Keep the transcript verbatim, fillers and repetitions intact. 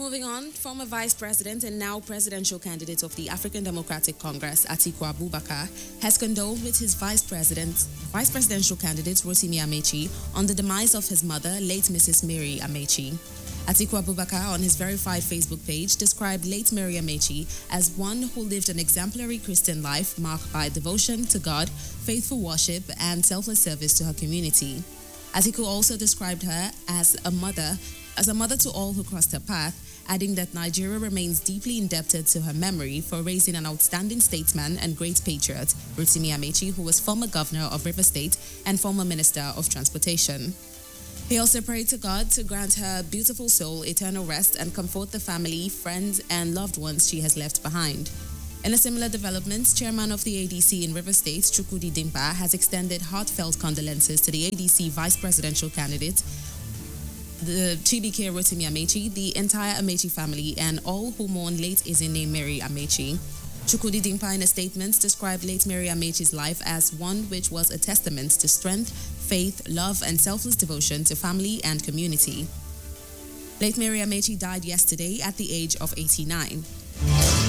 Moving on, former Vice President and now presidential candidate of the African Democratic Congress, Atiku Abubakar, has condoled with his Vice President, Vice Presidential candidate Rotimi Amechi on the demise of his mother, late Missus Mary Amechi. Atiku Abubakar, on his verified Facebook page, described late Mary Amechi as one who lived an exemplary Christian life marked by devotion to God, faithful worship, and selfless service to her community. Atiku also described her as a mother, as a mother to all who crossed her path, adding that Nigeria remains deeply indebted to her memory for raising an outstanding statesman and great patriot, Rotimi Amechi, who was former governor of Rivers State and former minister of transportation. He also prayed to God to grant her beautiful soul eternal rest and comfort the family, friends, and loved ones she has left behind. In a similar development, chairman of the A D C in Rivers State, Chukwudi Dimpa, has extended heartfelt condolences to the A D C vice presidential candidate, the Chibike Rotimi Amechi, the entire Amechi family, and all who mourn late Ezinne Mary Amechi. Chukwudi Dimpa, in a statement, described late Mary Amechi's life as one which was a testament to strength, faith, love, and selfless devotion to family and community. Late Mary Amechi died yesterday at the age of eighty-nine.